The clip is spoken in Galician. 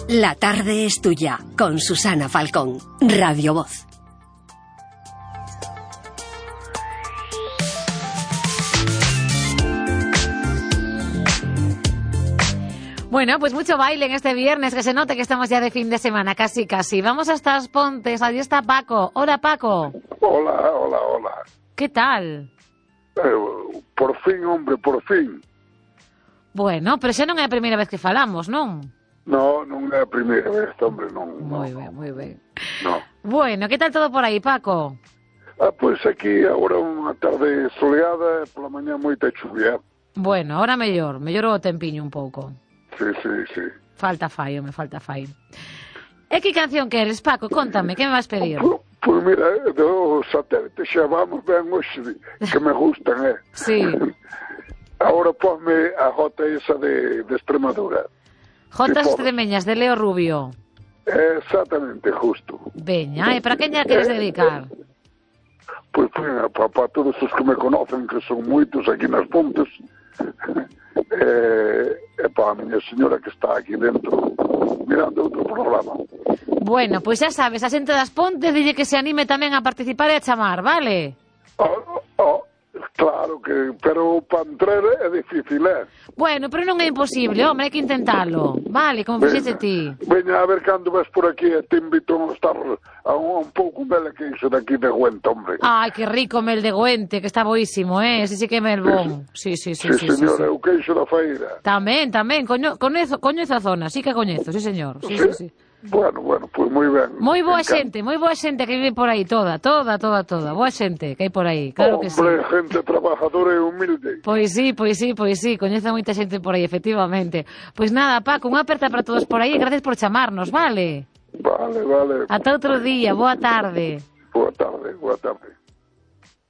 La tarde es tuya, con Susana Falcón, Radio Voz. Bueno, pues mucho baile en este viernes, que se note que estamos ya de fin de semana, casi. Vamos hasta As Pontes, allí está Paco. Hola, Paco. Hola. ¿Qué tal? Por fin, hombre, por fin. Bueno, pero xa non é a primeira vez que falamos, non? No, non é a primeira vez, hombre, non. Moi ben. No. Bueno, que tal todo por aí, Paco? Pois aquí agora unha tarde soleada e pola mañá moita chuvia. Bueno, ahora mellor o tempiño un pouco. Sí. Falta fai. E que canción queres, Paco? Contame, que me vas pedir? Pois mira, do satélite xa vamos ben hoxe, que me gustan, Sí. Agora ponme a jota esa de Extremadura. Jotas extremeñas de Leo Rubio. Exactamente, justo. Veña, e para quen lla queres dedicar? Pois para todos os que me conocen, que son moitos aquí nas Pontes, e para a miña señora que está aquí dentro mirando outro programa. Bueno, pois xa sabes, a xente das Pontes dille que se anime tamén a participar e a chamar, vale? Claro que, pero para entrar é difícil, Bueno, pero non é imposible, hombre, hai que intentalo. Vale, como fixeste ti. Veña, a ver cando vas por aquí e te invito a estar a un pouco mel que iso daqui de Güente, hombre. Ai, que rico mel de Güente, que está boísimo, ese sí que é mel bon. Sí, señor, é o queixo da feira. Tamén, coñezo a zona, sí que coñezo, sí, señor. Sí. Bueno, pois moi ben. Moi boa xente que vive por aí, toda. Boa xente que hai por aí, claro que sí. Hombre, gente trabajadora e humilde. Pois sí, coñezo moita xente por aí, efectivamente. Pois nada, Paco, unha aperta para todos por aí e gracias por chamarnos, vale? Vale. Ata outro día, boa tarde. Boa tarde.